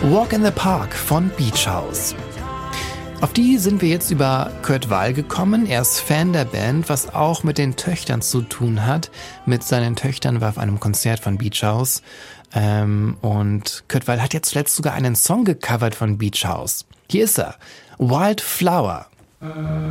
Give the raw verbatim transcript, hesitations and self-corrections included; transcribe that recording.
Walk in the Park von Beach House. Auf die sind wir jetzt über Kurt Weill gekommen. Er ist Fan der Band, was auch mit den Töchtern zu tun hat. Mit seinen Töchtern war auf einem Konzert von Beach House. Ähm, und Kurt Weill hat jetzt zuletzt sogar einen Song gecovert von Beach House. Hier ist er, Wildflower.